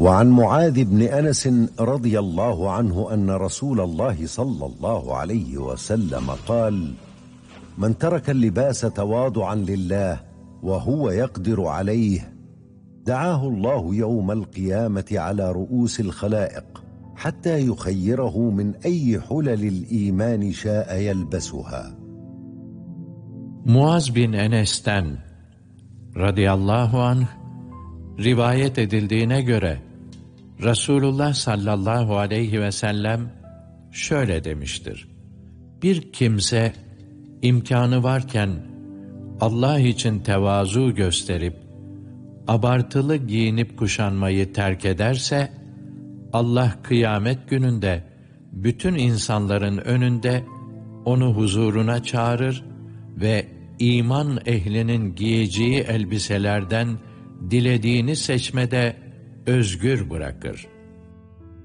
وعن معاذ بن أنس رضي الله عنه أن رسول الله صلى الله عليه وسلم قال: من ترك اللباس تواضعا لله وهو يقدر عليه دعاه الله يوم القيامة على رؤوس الخلائق حتى يخيره من أي حلل الإيمان شاء يلبسها. Muaz bin Enes'ten radıyallahu anh rivayet edildiğine göre Resulullah sallallahu aleyhi ve sellem şöyle demiştir: bir kimse imkanı varken Allah için tevazu gösterip abartılı giyinip kuşanmayı terk ederse, Allah kıyamet gününde bütün insanların önünde onu huzuruna çağırır ve iman ehlinin giyeceği elbiselerden dilediğini seçmede özgür bırakır.